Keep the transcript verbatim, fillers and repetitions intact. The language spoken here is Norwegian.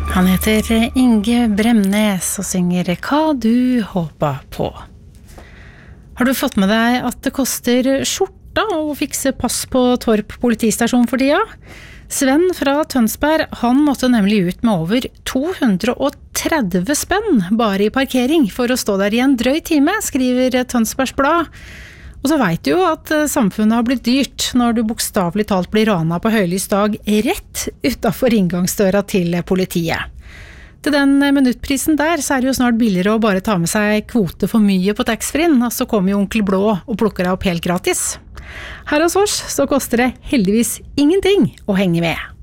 Han heter Inge Bremnes og synger «Hva du håper på». Har du fått med deg at det koster skjorta å fikse pass på Torp politistasjon for tida? Sven fra Tønsberg, han måtte nemlig ut med over to hundre og tretti spenn bare i parkering for å stå der i en drøy time, skriver Tønsbergs Blad. Og så vet du jo at samfunnet har blitt dyrt når du bokstavelig talt blir rana på høylys dag rett utenfor inngangsdøra til politiet. Til den minuttprisen der så er det jo snart billigere å bare ta med seg kvote for mye på taxfree-en, og så kommer jo onkel Blå og plukker deg opp helt gratis. Her hos oss så koster det heldigvis ingenting å henge med.